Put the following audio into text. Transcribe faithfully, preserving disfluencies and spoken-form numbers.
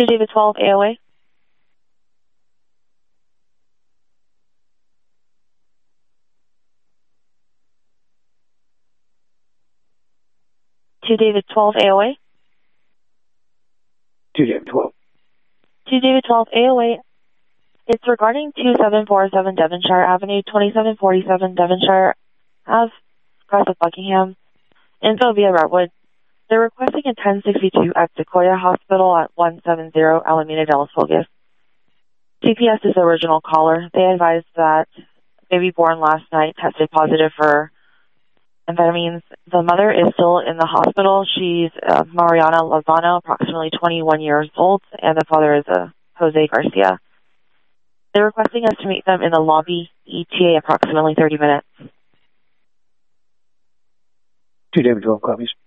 two David twelve A O A. two David twelve A O A. two David twelve. two David twelve A O A. It's regarding two seven four seven Devonshire Avenue, twenty-seven forty-seven Devonshire Ave, across of Buckingham, info via Redwood. They're requesting a ten sixty-two at Sequoia Hospital at one seventy Alameda Delos Focus. C P S is the original caller. They advised that baby born last night tested positive for amphetamines. The mother is still in the hospital. She's uh, Mariana Lozano, approximately twenty-one years old, and the father is uh, Jose Garcia. They're requesting us to meet them in the lobby, E T A, approximately thirty minutes. two David twelve copies.